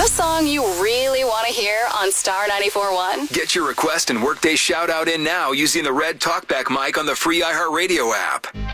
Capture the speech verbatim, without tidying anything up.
Have a song you really want to hear on Star ninety-four point one? Get your request and Workday shout out in now using the red talkback mic on the free iHeartRadio app.